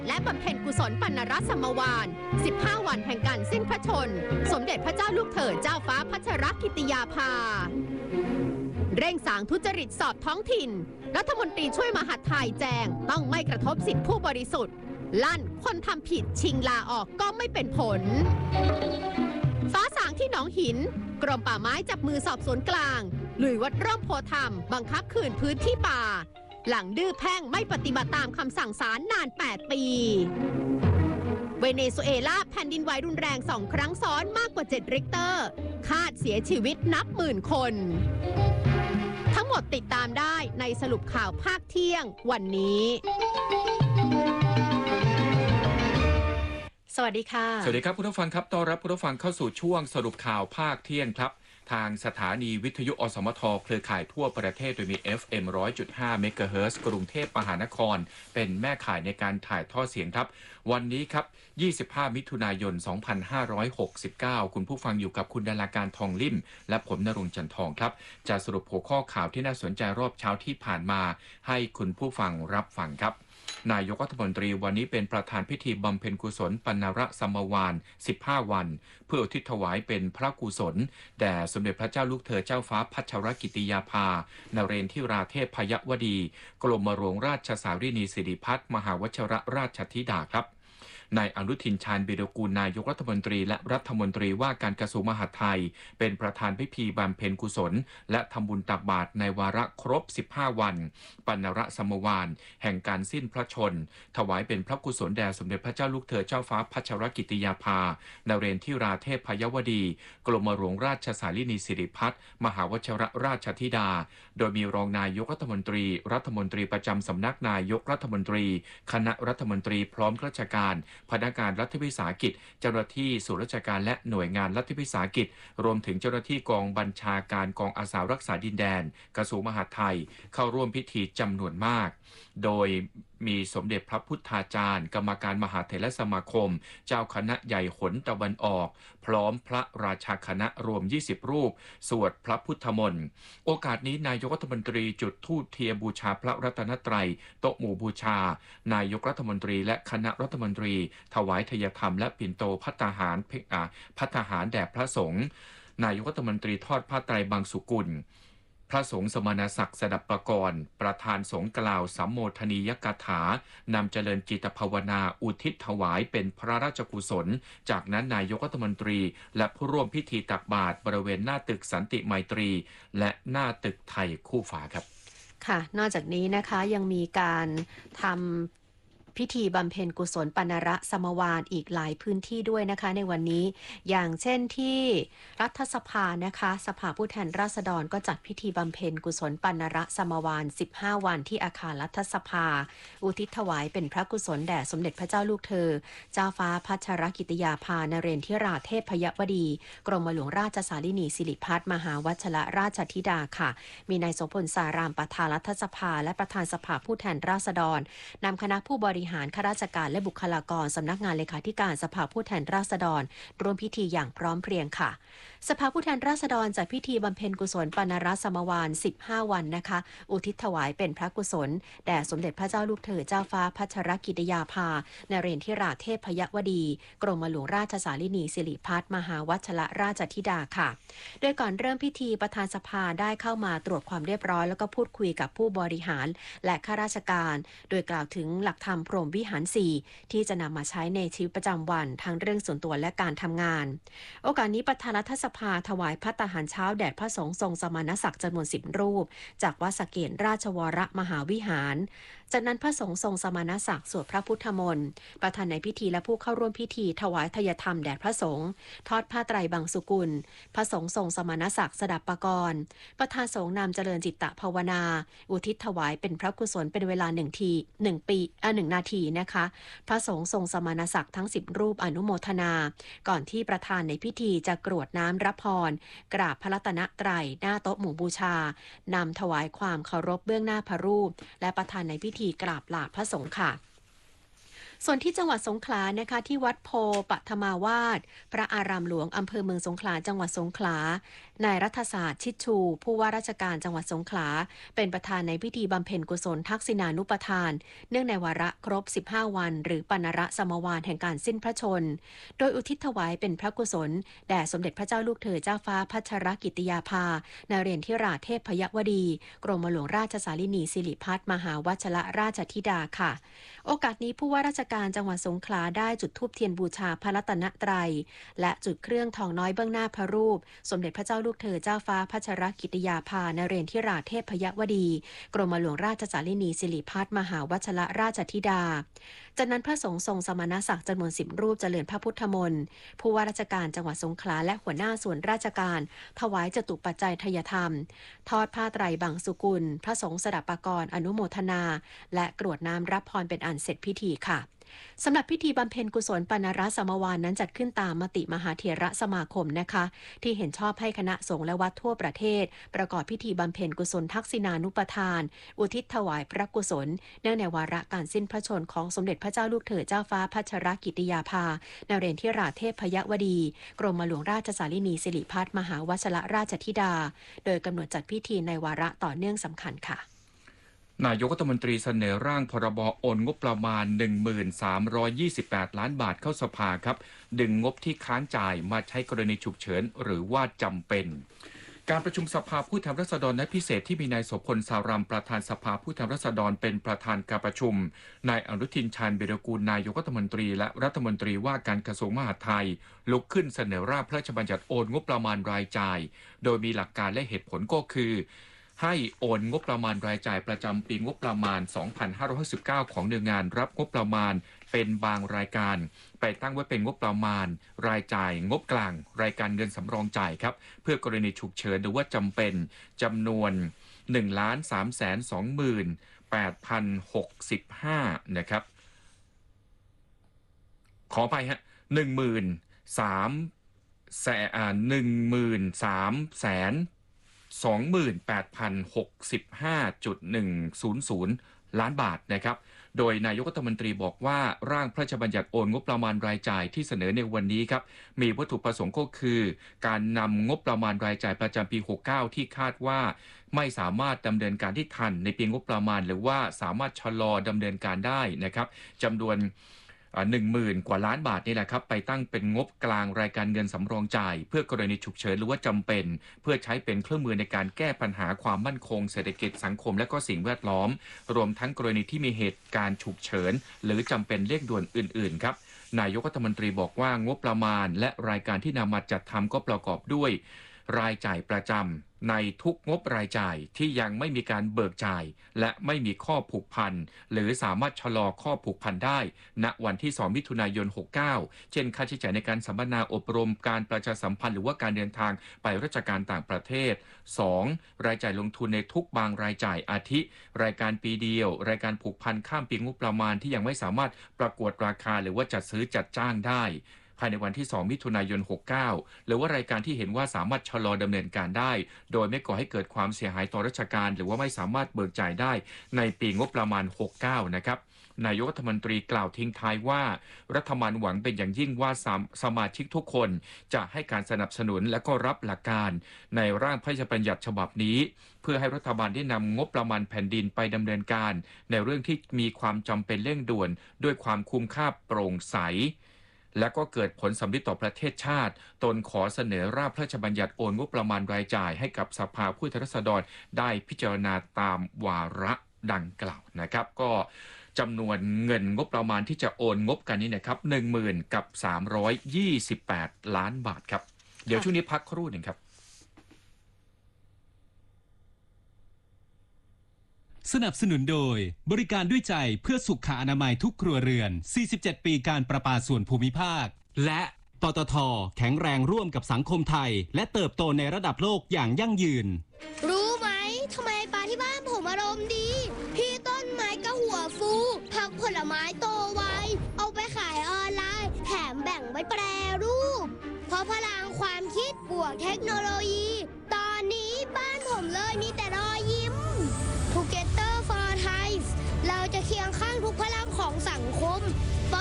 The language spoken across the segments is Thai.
และบำเพ็ญกุศลปรณรสมวาน15 วันแห่งการสิ้นพระชนม์สมเด็จพระเจ้าลูกเธอเจ้าฟ้าพัชรกิติยาภาเร่งสางทุจริตสอบท้องถิ่นรัฐมนตรีช่วยมหาดไทยแจงต้องไม่กระทบสิทธิผู้บริสุทธิ์ลั่นคนทำผิดชิงลาออกก็ไม่เป็นผลฟ้าสางที่หนองหินกรมป่าไม้จับมือสอบสวนกลางลุยวัดร่มโพธิ์ธรรมบังคับคืนพื้นที่ป่าหลังดื้อแพ่งไม่ปฏิบัติตามคำสั่งศาลนาน8 ปีเวเนซุเอลาแผ่นดินไหวรุนแรง2 ครั้งซ้อนมากกว่า7 ริกเตอร์คาดเสียชีวิตนับหมื่นคนทั้งหมดติดตามได้ในสรุปข่าวภาคเที่ยงวันนี้สวัสดีค่ะสวัสดีครับคุณผู้ฟังครับต้อนรับคุณผู้ฟังเข้าสู่ช่วงสรุปข่าวภาคเที่ยงครับทางสถานีวิทยุอสมทเครือข่ายทั่วประเทศโดยมี FM 100.5 เมกะเฮิรตซ์กรุงเทพมหานครเป็นแม่ข่ายในการถ่ายทอดเสียงครับวันนี้ครับ25 มิถุนายน 2569คุณผู้ฟังอยู่กับคุณดาราการทองลิ่มและผมณรงค์จันทองครับจะสรุปหัวข้อข่าวที่น่าสนใจรอบเช้าที่ผ่านมาให้คุณผู้ฟังรับฟังครับนายกรัฐมนตรีวันนี้เป็นประธานพิธีบำเพ็ญกุศลปณรสมวาน15 วันเพื่ออุทิศถวายเป็นพระกุศลแด่สมเด็จพระเจ้าลูกเธอเจ้าฟ้าพัชรกิติยาภานเรนทิราเทพพยวดีกรมหลวงราชสารีนีสิริพัฒน์มหาวชิรราชธิดาครับนายอนุทินชาญวีรกูลนายกรัฐมนตรีและรัฐมนตรีว่าการกระทรวงมหาดไทยเป็นประธานพิธีบำเพ็ญกุศลและทำบุญตักบาตรในวาระครบ15 วันปณรสมวานแห่งการสิ้นพระชนม์ถวายเป็นพระกุศลแด่สมเด็จพระเจ้าลูกเธอเจ้าฟ้าพัชรกิติยาภานเรนทิราเทพพยวดีกรมหลวงราชสารีนีสิริพัฒน์มหาวชิรราชธิดาโดยมีรองนายกรัฐมนตรีรัฐมนตรีประจำสำนักนายกรัฐมนตรีคณะรัฐมนตรีพร้อมข้าราชการพนักงานรัฐวิสาหกิจเจ้าหน้าที่ส่วนราชการและหน่วยงานรัฐวิสาหกิจรวมถึงเจ้าหน้าที่กองบัญชาการกองอาสารักษาดินแดนกระทรวงมหาดไทยเข้าร่วมพิธีจำนวนมากโดยมีสมเด็จพระพุทธาจารย์กรรมการมหาเถรสมาคมเจ้าคณะใหญ่หนตะวันออกพร้อมพระราชาคณะรวม20 รูปสวดพระพุทธมนต์โอกาสนี้นายกรัฐมนตรีจุดธูปเทียนบูชาพระรัตนตรัยโต๊ะหมู่บูชานายกรัฐมนตรีและคณะรัฐมนตรีถวายทายธรรมและปิ่นโตภัตตาหารแด่พระสงฆ์นายกรัฐมนตรีทอดผ้าไตรบางสุกุลพระสงฆ์สมณศักดิ์สดับประกรณ์ประธานสงฆ์กล่าวสัมโมทนียกถานำเจริญจิตภาวนาอุทิศถวายเป็นพระราชกุศลจากนั้นนายกรัฐมนตรีและผู้ร่วมพิธีตักบาตรบริเวณหน้าตึกสันติไมตรีและหน้าตึกไทยคู่ฟ้าครับค่ะนอกจากนี้นะคะยังมีการทำพิธีบำเพ็ญกุศลปณรสมวานอีกหลายพื้นที่ด้วยนะคะในวันนี้อย่างเช่นที่รัฐสภานะคะสภาผู้แทนราษฎรก็จัดพิธีบำเพ็ญกุศลปณรสมวาน15 วันที่อาคารรัฐสภาอุทิศถวายเป็นพระกุศลแด่สมเด็จพระเจ้าลูกเธอเจ้าฟ้าพัชรกิติยาภานเรนทิราเทพพยวดีกรมหลวงราชสารีนีสิริพัฒน์มหาวชิรราชธิดาค่ะมีนายโสพลสารามประธานรัฐสภาและประธานสภาผู้แทนราษฎรนำคณะผู้บริหารข้าราชการและบุคลากรสำนักงานเลขาธิการสภาผู้แทนราษฎรร่วมพิธีอย่างพร้อมเพรียงค่ะสภาผู้แทนราษฎรจัดพิธีบำเพ็ญกุศลปณรสมวาน15 วันนะคะอุทิศถวายเป็นพระกุศลแด่สมเด็จพระเจ้าลูกเธอเจ้าฟ้าพัชรกิติยาภานเรนทิราเทพพยวดีกรมหลวงราชสารีนีสิริพัฒน์มหาวชิรราชธิดาค่ะโดยก่อนเริ่มพิธีประธานสภาได้เข้ามาตรวจความเรียบร้อยแล้วก็พูดคุยกับผู้บริหารและข้าราชการโดยกล่าวถึงหลักธรรมพรหมวิหาร4ที่จะนำมาใช้ในชีวิตประจำวันทั้งเรื่องส่วนตัวและการทำงานโอกาสนี้ประธานรัฐสภาถวายภัตตาหารเช้าแด่พระสงฆ์ทรงสมณศักดิ์จำนวน10 รูปจากวัดสะเกษราชวรมหาวิหารจากนั้นพระสงฆ์ทรงสมณศักดิ์สวดพระพุทธมนต์ประธานในพิธีและผู้เข้าร่วมพิธีถวายทายธรรมแด่พระสงฆ์ทอดผ้าไตรบางสุกุลพระสงฆ์ทรงสมณศักดิ์สดับปกรณ์ประธานสงฆ์นำเจริญจิตตภาวนาอุทิศถวายเป็นพระกุศลเป็นเวลา1 นาทีนะคะพระสงฆ์ทรงสมณศักดิ์ทั้ง10 รูปอนุโมทนาก่อนที่ประธานในพิธีจะกรวดน้ำรับพรกราบพระรัตนตรัยหน้าโต๊ะหมู่บูชานำถวายความเคารพเบื้องหน้าพระรูปและประธานในพิธีกราบลาพระสงฆ์ค่ะส่วนที่จังหวัดสงขลานะคะที่วัดโพปัทมาวาสพระอารามหลวงอำเภอเมืองสงขลาจังหวัดสงขลานายรัฐศาสตร์ชิดชูผู้ว่าราชการจังหวัดสงขลาเป็นประธานในพิธีบำเพ็ญกุศลทักษิณานุปทานเนื่องในวาระครบ15วันหรือปณระสมวานแห่งการสิ้นพระชนโดยอุทิศถวายเป็นพระกุศลแด่สมเด็จพระเจ้าลูกเธอเจ้าฟ้าพัชรกิติยาภานเรศธิราชเทพยวดีกรมหลวงราชสารินีสิริพัฒน์มหาวชรราชธิดาค่ะโอกาสนี้ผู้ว่าราชการจังหวัดสงขลาได้จุดธูปเทียนบูชาพระรัตนตรัยและจุดเครื่องทองน้อยเบื้องหน้าพระรูปสมเด็จพระเจ้าลูกเธอเจ้าฟ้าพัชรกิติยาภานเรศธิราชเทพยวดีกรมหลวงราชสารินีสิริพัฒน์มหาวชรราชธิดาจากนั้นพระสงฆ์ทรงสมณศักดิ์จำนวน10 รูปเจริญพระพุทธมนต์ผู้ว่าราชการจังหวัดสงขลาและหัวหน้าส่วนราชการถวายจตุปัจจัยทายธรรมทอดผ้าไตรบังสุกุลพระสงฆ์สดับปกรณ์อนุโมทนาและกรวดน้ำรับพรเป็นอันเสร็จพิธีค่ะสำหรับพิธีบำเพ็ญกุศลปณรสมวานนั้นจัดขึ้นตามมติมหาเถรสมาคมนะคะที่เห็นชอบให้คณะสงฆ์และวัดทั่วประเทศประกอบพิธีบำเพ็ญกุศลทักษิณานุปทานอุทิศถวายพระกุศลเนื่องในวาระการสิ้นพระชนของสมเด็จพระเจ้าลูกเธอเจ้าฟ้าพัชรกิติยาภานเรศธิราชเทพยวดีกรมหลวงราชสารินีสิริพัฒน์มหาวชรราชธิดาโดยกำหนดจัดพิธีในวาระต่อเนื่องสำคัญค่ะนายกรัฐมนตรีเสนอร่างพรบโอนงบประมาณ 1328 ล้านบาทเข้าสภาครับดึงงบที่ค้างจ่ายมาใช้กรณีฉุกเฉินหรือว่าจำเป็นการประชุมสภาผู้แทนราษฎรนัดพิเศษที่มีนายโสพลสารัมประธานสภาผู้แทนราษฎรเป็นประธานการประชุมนายอนุทินชาญวิรากูลนายกรัฐมนตรีและรัฐมนตรีว่าการกระทรวงมหาดไทยลุกขึ้นเสนอร่างพระราชบัญญัติโอนงบประมาณรายจ่ายโดยมีหลักการและเหตุผลก็คือให้โอนงบประมาณรายจ่ายประจำปีงบประมาณ 2569 ของหน่วยงานรับงบประมาณเป็นบางรายการไปตั้งไว้เป็นงบประมาณรายจ่ายงบกลางรายการเงินสำรองจ่ายครับเพื่อกรณีฉุกเฉินหรือว่าจำเป็นจำนวน 1,328,065 นะครับขอไปฮะ18,065.100 ล้านบาทนะครับโดยนายกรัฐมนตรีบอกว่าร่างพระราชบัญญัติโอนงบประมาณรายจ่ายที่เสนอในวันนี้ครับมีวัตถุประสงค์ก็คือการนำงบประมาณรายจ่ายประจำปี 69 ที่คาดว่าไม่สามารถดำเนินการที่ทันในปีงบประมาณหรือว่าสามารถชะลอดำเนินการได้นะครับจำนวน10,000 กว่าล้านบาทนี่แหละครับไปตั้งเป็นงบกลางรายการเงินสำรองจ่ายเพื่อกรณีฉุกเฉินหรือว่าจำเป็นเพื่อใช้เป็นเครื่องมือในการแก้ปัญหาความมั่นคงเศรษฐกิจสังคมและก็สิ่งแวดล้อมรวมทั้งกรณีที่มีเหตุการณ์ฉุกเฉินหรือจำเป็นเร่งด่วนอื่นๆครับนายกรัฐมนตรีบอกว่างบประมาณและรายการที่นำมาจัดทำก็ประกอบด้วยรายจ่ายประจำในทุกงบรายจ่ายที่ยังไม่มีการเบิกจ่ายและไม่มีข้อผูกพันหรือสามารถชะลอข้อผูกพันได้ณวันที่ 2 มิถุนายน 69 เช่นค่าใช้จ่ายในการสัมมนาอบรมการประชาสัมพันธ์หรือว่าการเดินทางไปราชการต่างประเทศ 2. รายจ่ายลงทุนในทุกบางรายจ่ายอาทิรายการปีเดียวรายการผูกพันข้ามปีงบประมาณที่ยังไม่สามารถประกวดราคาหรือว่าจัดซื้อจัดจ้างได้ภายในวันที่ 2 มิถุนายน 69 หรือว่ารายการที่เห็นว่าสามารถชะลอดำเนินการได้โดยไม่ก่อให้เกิดความเสียหายต่อราชการหรือว่าไม่สามารถเบิกจ่ายได้ในปีงบประมาณ 69 นะครับนายกรัฐมนตรีกล่าวทิ้งท้ายว่ารัฐบาลหวังเป็นอย่างยิ่งว่าสมาชิกทุกคนจะให้การสนับสนุนและก็รับหลักการในร่างพระราชบัญญัติฉบับนี้เพื่อให้รัฐบาลได้นำงบประมาณแผ่นดินไปดำเนินการในเรื่องที่มีความจำเป็นเร่งด่วนด้วยความคุ้มค่าโปร่งใสและก็เกิดผลสำลิดต่อประเทศชาติตนขอเสนอร่างพระราชบัญญัติโอนงบประมาณรายจ่ายให้กับสภาผู้แทนราษฎรได้พิจารณาตามวาระดังกล่าวนะครับก็จำนวนเงินงบประมาณที่จะโอนงบกันนี้นะครับ 10,328 ล้านบาทครับเดี๋ยวช่วงนี้พักครู่หนึ่งครับสนับสนุนโดยบริการด้วยใจเพื่อสุขอนามัยทุกครัวเรือน 47 ปีการประปาส่วนภูมิภาคและปตท.แข็งแรงร่วมกับสังคมไทยและเติบโตในระดับโลกอย่างยั่งยืนรู้ไหมทำไมปลาที่บ้านผมอารมณ์ดีพี่ต้นไม้ก็หัวฟูผักผลไม้โตไวเอาไปขายออนไลน์แถมแบ่งไว้แปรรูปเพราะพลังความคิดบวกเทคโนโลยีตอนนี้บ้านผมเลยมีแต่รอยยิ้มTogether for Thai เราจะเคียงข้างทุกพลังของสังคมป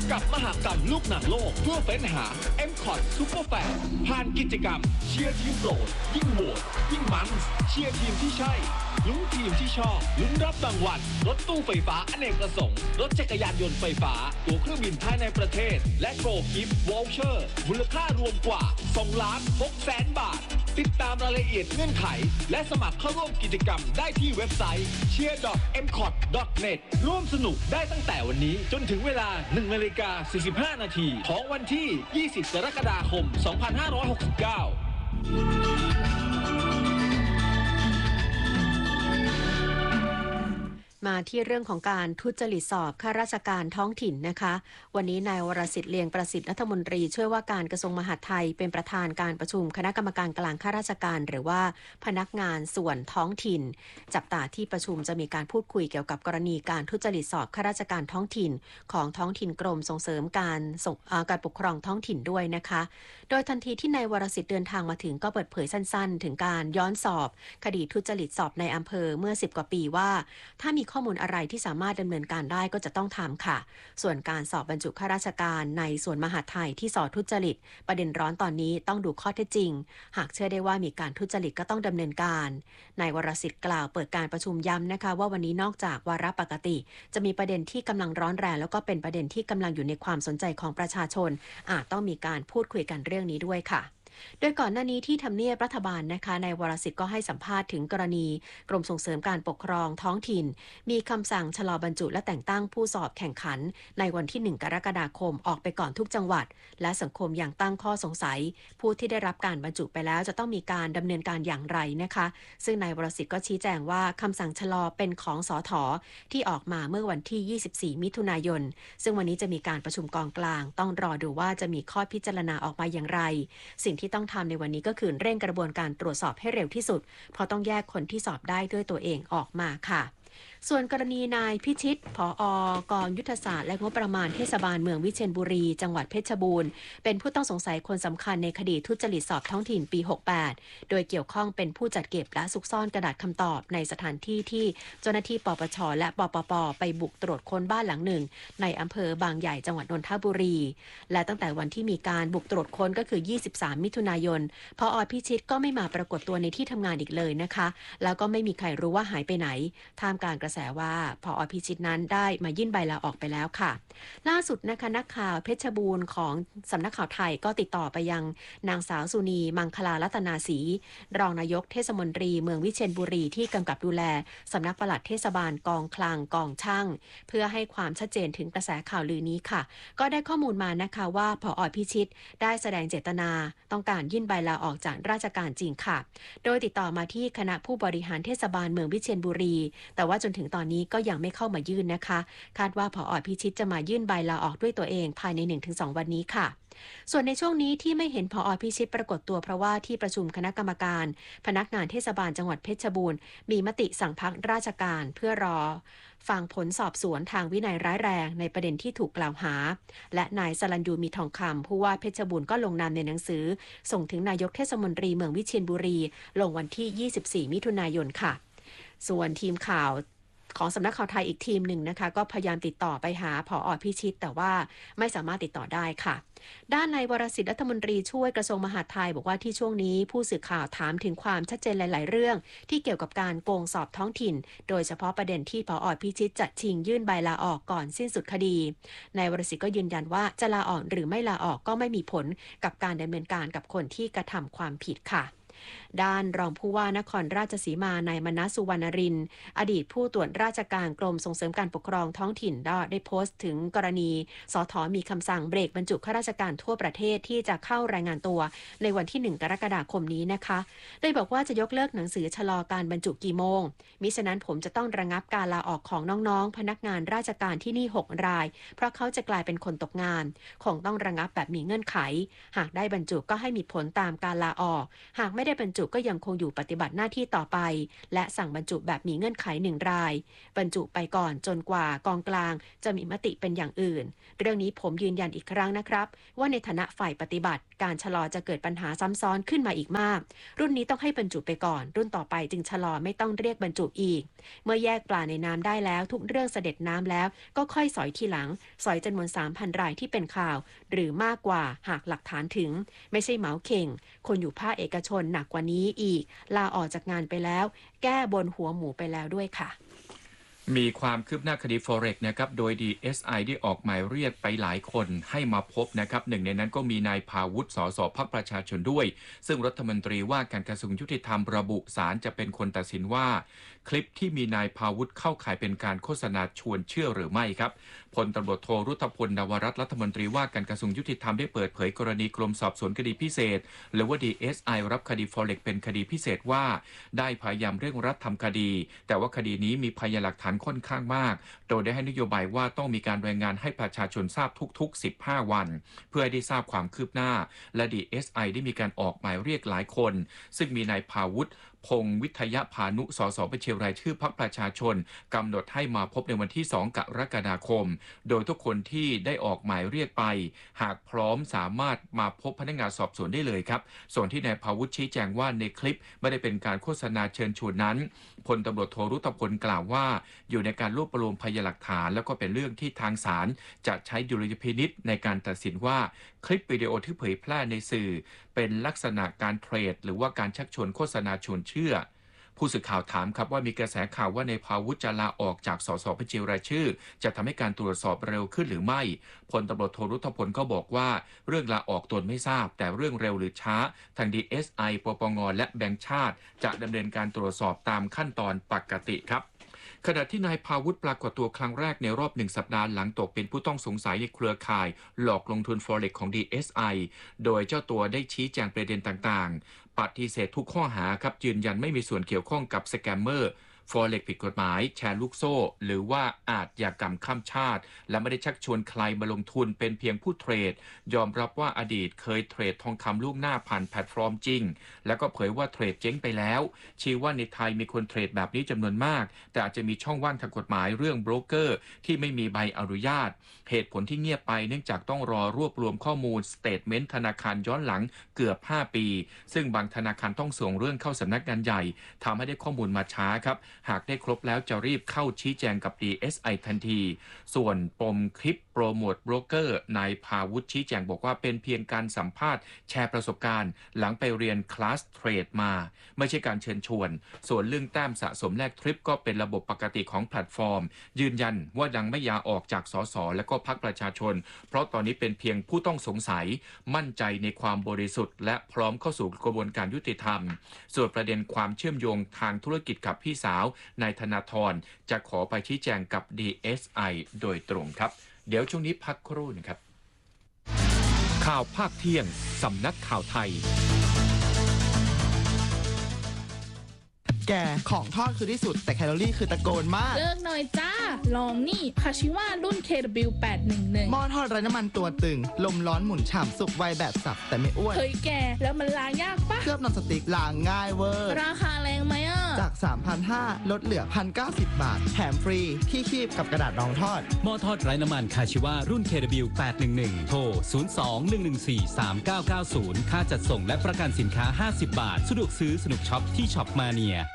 กับมหกรรมลูกหนังโลกเพื่อเฟ้นหา MCOT Superfan ผ่านกิจกรรมเชียร์ทีมโปรดยิ่งโหวตยิ่งมันเชียร์ทีมที่ใช่ลุ้นทีมที่ชอบลุ้นรับรางวัลรถตู้ไฟฟ้าอเนกประสงค์รถจักรยานยนต์ไฟฟ้าตั๋วเครื่องบินภายในประเทศและโกลกิฟต์วอลเชอร์มูลค่ารวมกว่า2,600,000 บาทติดตามรายละเอียดเงื่อนไขและสมัครเข้าร่วมกิจกรรมได้ที่เว็บไซต์ cheer.mcot.net ร่วมสนุกได้ตั้งแต่วันนี้จนถึงเวลา 1:45 น.ของวันที่ 20 กรกฎาคม 2569 มาที่เรื่องของการทุจริตสอบข้าราชการท้องถิ่นนะคะวันนี้นายวรสิทธิ์เลียงประสิทธิ์รัฐมนตรีช่วยว่าการกระทรวงมหาดไทยเป็นประธานการประชุมคณะกรรมการกลางข้าราชการหรือว่าพนักงานส่วนท้องถิ่นจับตาที่ประชุมจะมีการพูดคุยเกี่ยวกับกรณีการทุจริตสอบข้าราชการท้องถิ่นของท้องถิ่นกรมส่งเสริมการปกครองท้องถิ่นด้วยนะคะโดยทันทีที่นายวรสิทธิ์เดินทางมาถึงก็เปิดเผยสั้นๆถึงการย้อนสอบคดีทุจริตสอบในอำเภอเมื่อ10 กว่าปีว่าถ้ามีข้อมูลอะไรที่สามารถดำเนินการได้ก็จะต้องทำค่ะส่วนการสอบบรรจุข้าราชการในส่วนมหาดไทยที่สอบทุจริตประเด็นร้อนตอนนี้ต้องดูข้อเท็จจริงหากเชื่อได้ว่ามีการทุจริตก็ต้องดำเนินการนายวรสิทธิ์กล่าวเปิดการประชุมย้ำนะคะว่าวันนี้นอกจากวาระปกติจะมีประเด็นที่กำลังร้อนแรงแล้วก็เป็นประเด็นที่กำลังอยู่ในความสนใจของประชาชนอาจต้องมีการพูดคุยกันเรื่องนี้ด้วยค่ะโดยก่อนหน้านี้ที่ทำเนียบรัฐบาลนะคะนายวรสิทธิ์ก็ให้สัมภาษณ์ถึงกรณีกรมส่งเสริมการปกครองท้องถิ่นมีคำสั่งชะลอบรรจุและแต่งตั้งผู้สอบแข่งขันในวันที่1 กรกฎาคมออกไปก่อนทุกจังหวัดและสังคมยังตั้งข้อสงสัยผู้ที่ได้รับการบรรจุไปแล้วจะต้องมีการดำเนินการอย่างไรนะคะซึ่งนายวรสิทธิ์ก็ชี้แจงว่าคำสั่งชะลอเป็นของสถ.ที่ออกมาเมื่อวันที่24 มิถุนายนซึ่งวันนี้จะมีการประชุมกองกลางต้องรอดูว่าจะมีข้อพิจารณาออกมาอย่างไรสิ่งที่ต้องทำในวันนี้ก็คือเร่งกระบวนการตรวจสอบให้เร็วที่สุดเพราะต้องแยกคนที่สอบได้ด้วยตัวเองออกมาค่ะส่วนกรณีนายพิชิตผอกองยุทธศาสตร์และงบประมาณเทศบาลเมืองวิเชียรบุรีจังหวัดเพชรบูรณ์เป็นผู้ต้องสงสัยคนสำคัญในคดีทุจริตสอบท้องถิ่นปี 68โดยเกี่ยวข้องเป็นผู้จัดเก็บและซุกซ่อนกระดาษคำตอบในสถานที่ที่เจ้าหน้าที่ปปชและปปปไปบุกตรวจค้นบ้านหลังหนึ่งในอำเภอบางใหญ่จังหวัดนนทบุรีและตั้งแต่วันที่มีการบุกตรวจค้นก็คือ23 มิถุนายนผอ.พิชิตก็ไม่มาปรากฏตัวในที่ทำงานอีกเลยนะคะแล้วก็ไม่มีใครรู้ว่าหายไปไหนท่ามกลางกระแสว่าผอ.พิชิตนั้นได้มายื่นใบลาออกไปแล้วค่ะล่าสุดนะคะนักข่าวเพชรบูรณ์ของสำนักข่าวไทยก็ติดต่อไปยังนางสาวสุนีมังคลารัตนาศรีรองนายกเทศมนตรีเมืองวิเชียรบุรีที่กำกับดูแลสำนักปลัดเทศบาลกองคลังกองช่างเพื่อให้ความชัดเจนถึงกระแสข่าวลือนี้ค่ะก็ได้ข้อมูลมานะคะว่าผอ.พิชิตได้แสดงเจตนาต้องการยื่นใบลาออกจากราชการจริงค่ะโดยติดต่อมาที่คณะผู้บริหารเทศบาลเมืองวิเชียรบุรีแต่ว่าจนถึงตอนนี้ก็ยังไม่เข้ามายื่นนะคะคาดว่าผอ.พิชิตจะมายื่นใบลาออกด้วยตัวเองภายใน 1-2 วันนี้ค่ะส่วนในช่วงนี้ที่ไม่เห็นผอ.พิชิตปรากฏตัวเพราะว่าที่ประชุมคณะกรรมการพนักงานเทศบาลจังหวัดเพชรบูรณ์มีมติสั่งพักราชการเพื่อรอฟังผลสอบสวนทางวินัยร้ายแรงในประเด็นที่ถูกกล่าวหาและนายสรัญยูมีทองคำผู้ว่าเพชรบูรณ์ก็ลงนามในหนังสือส่งถึงนายกเทศมนตรีเมืองวิเชียรบุรีลงวันที่24 มิถุนายนค่ะส่วนทีมข่าวของสำนักข่าวไทยอีกทีมหนึ่งนะคะก็พยายามติดต่อไปหาผอ.พิชิตแต่ว่าไม่สามารถติดต่อได้ค่ะด้านนายวรสิทธิ์รัฐมนตรีช่วยกระทรวงมหาดไทยบอกว่าที่ช่วงนี้ผู้สื่อข่าวถามถึงความชัดเจนหลายๆเรื่องที่เกี่ยวกับการโกงสอบท้องถิ่นโดยเฉพาะประเด็นที่ผอ.พิชิตจะชิงยื่นใบลาออกก่อนสิ้นสุดคดีนายวรสิทธิ์ก็ยืนยันว่าจะลาออกหรือไม่ลาออกก็ไม่มีผลกับการดำเนินการกับคนที่กระทำความผิดค่ะด้านรองผู้ว่านครราชสีมานายมนัสสุวรรณรินทร์อดีตผู้ตรวจราชการกรมส่งเสริมการปกครองท้องถิ่นได้โพสต์ถึงกรณีสถ.มีคำสั่งเบรกบรรจุข้าราชการทั่วประเทศที่จะเข้ารายงานตัวในวันที่1 กรกฎาคมนี้นะคะโดยบอกว่าจะยกเลิกหนังสือชะลอการบรรจุกี่โมงมิฉะนั้นผมจะต้องระงับการลาออกของน้องๆพนักงานราชการที่นี่6 รายเพราะเขาจะกลายเป็นคนตกงานคงต้องระงับแบบมีเงื่อนไขหากได้บรรจุก็ให้มีผลตามการลาออกหากไม่ได้บรรจุจุก็ยังคงอยู่ปฏิบัติหน้าที่ต่อไปและสั่งบรรจุแบบมีเงื่อนไข1 รายบรรจุไปก่อนจนกว่ากองกลางจะมีมติเป็นอย่างอื่นเรื่องนี้ผมยืนยันอีกครั้งนะครับว่าในฐานะฝ่ายปฏิบัติการชะลอจะเกิดปัญหาซ้ำซ้อนขึ้นมาอีกมากรุ่นนี้ต้องให้บรรจุไปก่อนรุ่นต่อไปจึงชะลอไม่ต้องเรียกบรรจุอีกเมื่อแยกปลาในน้ำได้แล้วทุกเรื่องเสด็จน้ำแล้วก็ค่อยสอยทีหลังสอยจำนวน 3,000 รายที่เป็นข่าวหรือมากกว่าหากหลักฐานถึงไม่ใช่เหมาเข่งคนอยู่ภาคเอกชนหนักกว่านี้อีกลาออกจากงานไปแล้วแก้บนหัวหมูไปแล้วด้วยค่ะมีความคืบหน้าคดี Forex นะครับโดย DSI ได้ออกหมายเรียกไปหลายคนให้มาพบนะครับหนึ่งในนั้นก็มีนายภาวุฒิ สส พรรคประชาชนด้วยซึ่งรัฐมนตรีว่าการกระทรวงยุติธรรมระบุศาลจะเป็นคนตัดสินว่าคลิปที่มีนายภาวุฒิเข้าข่ายเป็นการโฆษณาชวนเชื่อหรือไม่ครับพลตำรวจโทรุตพล นวรัตน์รัฐมนตรีว่าการกระทรวงยุติธรรมได้เปิดเผยกรณีกรมสอบสวนคดีพิเศษหรือว่า DSI รับคดี Forex เป็นคดีพิเศษว่าได้พยายามเร่งรัดทำคดีแต่ว่าคดีนี้มีพยานหลักฐานค่อนข้างมากโดยได้ให้นโยบายว่าต้องมีการรายงานให้ประชาชนทราบทุกๆ15 วันเพื่อให้ได้ทราบความคืบหน้าและ DSI ได้มีการออกหมายเรียกหลายคนซึ่งมีนายภาวุฒิ พงษ์วิทยพานุ สส บัญชีรายชื่อพรรคประชาชนกำหนดให้มาพบในวันที่2 กรกฎาคมโดยทุกคนที่ได้ออกหมายเรียกไปหากพร้อมสามารถมาพบพนักงานสอบสวนได้เลยครับส่วนที่นายภาวุฒิชี้แจงว่าในคลิปไม่ได้เป็นการโฆษณาเชิญชวนนั้นพลตำรวจโทรุตพลกล่าวว่าอยู่ในการรวบรวมพยานหลักฐานแล้วก็เป็นเรื่องที่ทางศาลจะใช้ดุลยพินิจในการตัดสินว่าคลิปวิดีโอที่เผยแพร่ในสื่อเป็นลักษณะการเทรดหรือว่าการชักชวนโฆษณาชวนเชื่อผู้สื่อข่าวถามครับว่ามีกระแสข่าวว่าในภาวุฒิจะลาออกจากสสบัญชีรายชื่อจะทำให้การตรวจสอบเร็วขึ้นหรือไม่พลตำรวจโทรุตพลก็บอกว่าเรื่องลาออกตนไม่ทราบแต่เรื่องเร็วหรือช้าทาง DSI ปปงและแบงก์ชาติจะดำเนินการตรวจสอบตามขั้นตอนปกติครับขณะที่นายภาวุฒิปรากฏตัวครั้งแรกในรอบ1 สัปดาห์หลังตกเป็นผู้ต้องสงสัยในเครือข่ายหลอกลงทุน Forex ของ DSI โดยเจ้าตัวได้ชี้แจงประเด็นต่างๆปฏิเสธทุกข้อหาครับยืนยันไม่มีส่วนเกี่ยวข้องกับสแกมเมอร์Forex ผิดกฎหมายแชร์ลูกโซ่หรือว่าอาชญากรรมข้ามชาติและไม่ได้ชักชวนใครมาลงทุนเป็นเพียงผู้เทรดยอมรับว่าอดีตเคยเทรดทองคำล่วงหน้าผ่านแพลตฟอร์มจริงแล้วก็เผยว่าเทรดเจ๊งไปแล้วชี้ว่าในไทยมีคนเทรดแบบนี้จำนวนมากแต่อาจจะมีช่องว่างทางกฎหมายเรื่องโบรกเกอร์ที่ไม่มีใบอนุญาตเหตุผลที่เงียบไปเนื่องจากต้องรอรวบรวมข้อมูลสเตทเมนต์ธนาคารย้อนหลังเกือบ5 ปีซึ่งบางธนาคารต้องส่งเรื่องเข้าสำนักงานใหญ่ทำให้ได้ข้อมูลมาช้าครับหากได้ครบแล้วจะรีบเข้าชี้แจงกับ DSI ทันทีส่วนปมคลิปโปรโมทโบรกเกอร์นายภาวุฒิชี้แจงบอกว่าเป็นเพียงการสัมภาษณ์แชร์ประสบการณ์หลังไปเรียนคลาสเทรดมาไม่ใช่การเชิญชวนส่วนเรื่องแต้มสะสมแลกทริปก็เป็นระบบปกติของแพลตฟอร์มยืนยันว่ายังไม่ยาออกจากสสและก็พรรคประชาชนเพราะตอนนี้เป็นเพียงผู้ต้องสงสัยมั่นใจในความบริสุทธิ์และพร้อมเข้าสู่กระบวนการยุติธรรมส่วนประเด็นความเชื่อมโยงทางธุรกิจกับพี่สาวนายธนาธรจะขอไปชี้แจงกับ DSI โดยตรงครับเดี๋ยวช่วงนี้พักครู่นะครับข่าวภาคเที่ยงสำนักข่าวไทยแกของทอดคือที่สุดแต่แคลอรี่คือตะโกนมากเลิกหน่อยจ้าลองนี่คาชิว่ารุ่น KW811 หม้อทอดไร้น้ำมันตัวตึงลมร้อนหมุนฉ่ำสุกไวแบบสับแต่ไม่อ้วนเฮ้ยแกแล้วมันล้างยากปะเคลือบนอนสติ๊กล้างง่ายเวอร์ราคาแรงไหมอ่ะจาก 3,500 ลดเหลือ 1,090 บาทแถมฟรีที่คีบกับกระดาษรองทอดหม้อทอดไร้น้ำมันคาชิว่ารุ่น KW811 โทร 02-114-3990 ค่าจัดส่งและประกันสินค้า50 บาทสะดวกซื้อสนุกช็อปที่ช็อปมาเนีย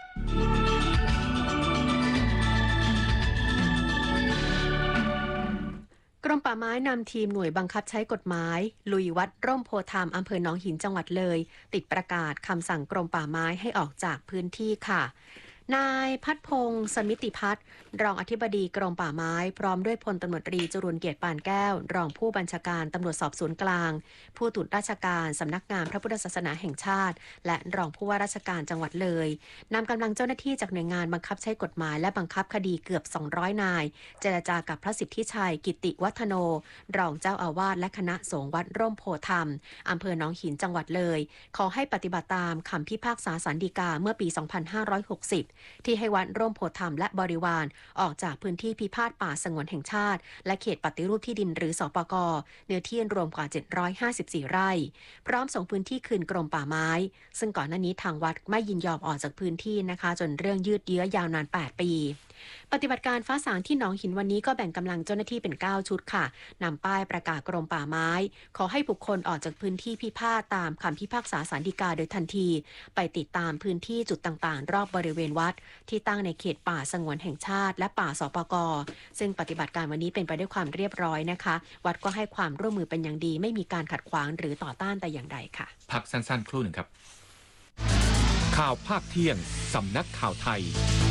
กรมป่าไม้นำทีมหน่วยบังคับใช้กฎหมายลุยวัดร่มโพธามอำเภอหนองหินจังหวัดเลยติดประกาศคำสั่งกรมป่าไม้ให้ออกจากพื้นที่ค่ะนายพัฒพงศ์สมิติพัฒน์รองอธิบดีกรมป่าไม้พร้อมด้วยพลตำรวจตรีจรูญเกียรติปานแก้วรองผู้บัญชาการตำรวจสอบสวนกลางผู้ตรวจราชการสำนักงานพระพุทธศาสนาแห่งชาติและรองผู้ว่าราชการจังหวัดเลยนำกำลังเจ้าหน้าที่จากหน่วยงานบังคับใช้กฎหมายและบังคับคดีเกือบ200 นายเจรจากับพระสิทธิชัยกิติวัฒโนรองเจ้าอาวาสและคณะสงฆ์วัดร่มโพธามอำเภอหนองหินจังหวัดเลยขอให้ปฏิบัติตามคำพิพากษาศาลฎีกาเมื่อปี 2560 ที่ให้วัดร่มโพธิ์ธรรมและบริวารออกจากพื้นที่พิพาทป่าสงวนแห่งชาติและเขตปฏิรูปที่ดินหรือสปก.เนื้อที่รวมกว่า754 ไร่พร้อมส่งพื้นที่คืนกรมป่าไม้ซึ่งก่อนหน้านี้ทางวัดไม่ยินยอมออกจากพื้นที่นะคะจนเรื่องยืดเยื้อยาวนาน8 ปีปฏิบัติการฟ้าสางที่หนองหินวันนี้ก็แบ่งกำลังเจ้าหน้าที่เป็น9ชุดค่ะนำป้ายประกาศกรมป่าไม้ขอให้บุคคลออกจากพื้นที่พิพาทตามคำพิพากษาศาลฎีกาโดยทันทีไปติดตามพื้นที่จุดต่างๆรอบบริเวณวัดที่ตั้งในเขตป่าสงวนแห่งชาติและป่าสปก.ซึ่งปฏิบัติการวันนี้เป็นไปด้วยความเรียบร้อยนะคะวัดก็ให้ความร่วมมือเป็นอย่างดีไม่มีการขัดขวางหรือต่อต้านแต่อย่างใดค่ะพักสั้นๆครู่หนึ่งครับข่าวภาคเที่ยงสำนักข่าวไทย